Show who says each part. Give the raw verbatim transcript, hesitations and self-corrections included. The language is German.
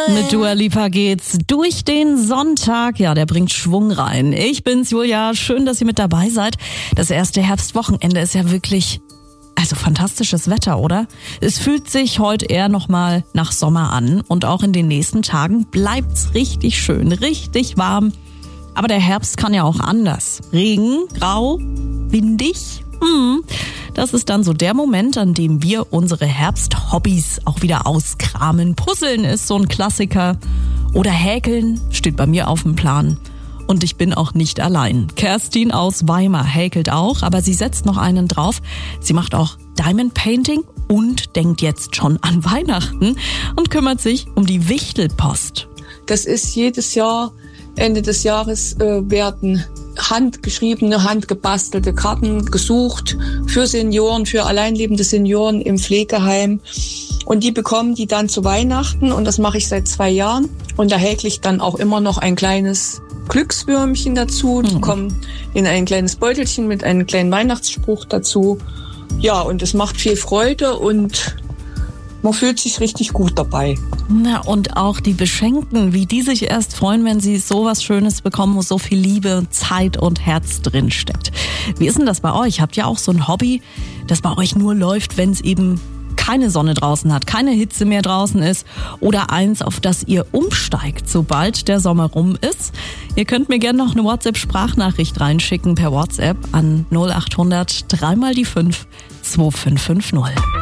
Speaker 1: Mit Dua Lipa geht's durch den Sonntag. Ja, der bringt Schwung rein. Ich bin's, Julia. Schön, dass ihr mit dabei seid. Das erste Herbstwochenende ist ja wirklich, also fantastisches Wetter, oder? Es fühlt sich heute eher nochmal nach Sommer an. Und auch in den nächsten Tagen bleibt's richtig schön, richtig warm. Aber der Herbst kann ja auch anders. Regen, grau, windig. Hm. Das ist dann so der Moment, an dem wir unsere Herbsthobbys auch wieder auskramen. Puzzeln ist so ein Klassiker. Oder Häkeln steht bei mir auf dem Plan. Und ich bin auch nicht allein. Kerstin aus Weimar häkelt auch, aber sie setzt noch einen drauf. Sie macht auch Diamond Painting und denkt jetzt schon an Weihnachten und kümmert sich um die Wichtelpost.
Speaker 2: Das ist jedes Jahr, Ende des Jahres äh, werden handgeschriebene, handgebastelte Karten gesucht für Senioren, für alleinlebende Senioren im Pflegeheim. Und die bekommen die dann zu Weihnachten und das mache ich seit zwei Jahren. Und da häkle ich dann auch immer noch ein kleines Glückswürmchen dazu. Die kommen in ein kleines Beutelchen mit einem kleinen Weihnachtsspruch dazu. Ja, und es macht viel Freude und man fühlt sich richtig gut dabei.
Speaker 1: Na, und auch die Beschenkten, wie die sich erst freuen, wenn sie sowas Schönes bekommen, wo so viel Liebe, Zeit und Herz drin steckt. Wie ist denn das bei euch? Habt ihr auch so ein Hobby, das bei euch nur läuft, wenn es eben keine Sonne draußen hat, keine Hitze mehr draußen ist oder eins, auf das ihr umsteigt, sobald der Sommer rum ist? Ihr könnt mir gerne noch eine WhatsApp-Sprachnachricht reinschicken per WhatsApp an null acht hundert drei mal die fünf zwei fünf fünf null.